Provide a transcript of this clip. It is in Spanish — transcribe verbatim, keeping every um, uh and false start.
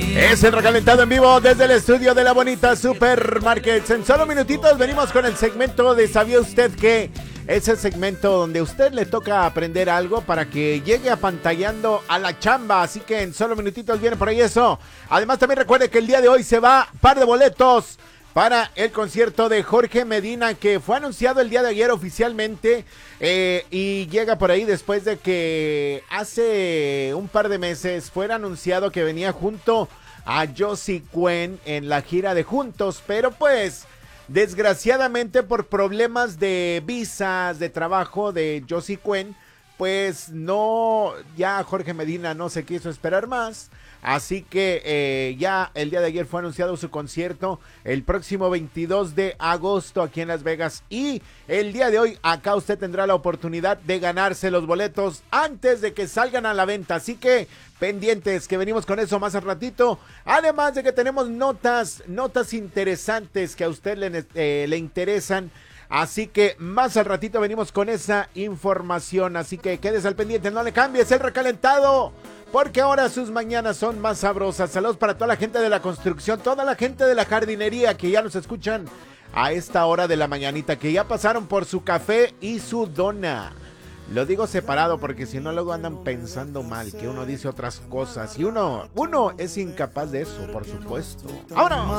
Es el recalentado en vivo desde el estudio de la bonita Supermarkets. En solo minutitos venimos con el segmento de ¿Sabía usted qué? Ese segmento donde a usted le toca aprender algo para que llegue apantallando a la chamba. Así que en solo minutitos viene por ahí eso. Además también recuerde que el día de hoy se va par de boletos para el concierto de Jorge Medina, que fue anunciado el día de ayer oficialmente, eh, y llega por ahí después de que hace un par de meses fuera anunciado que venía junto a Josie Cuen en la gira de Juntos, pero pues desgraciadamente por problemas de visas de trabajo de Josie Cuen, pues no, ya Jorge Medina no se quiso esperar más. Así que eh, ya el día de ayer fue anunciado su concierto el próximo veintidós de agosto aquí en Las Vegas. Y el día de hoy acá usted tendrá la oportunidad de ganarse los boletos antes de que salgan a la venta. Así que pendientes, que venimos con eso más al ratito. Además de que tenemos notas, notas interesantes que a usted le, eh, le interesan. Así que más al ratito venimos con esa información. Así que quedes al pendiente, no le cambies el recalentado, porque ahora sus mañanas son más sabrosas. Saludos para toda la gente de la construcción, toda la gente de la jardinería que ya nos escuchan a esta hora de la mañanita, que ya pasaron por su café y su dona. Lo digo separado porque si no luego andan pensando mal, que uno dice otras cosas y uno, uno es incapaz de eso, por supuesto. ¡Ahora!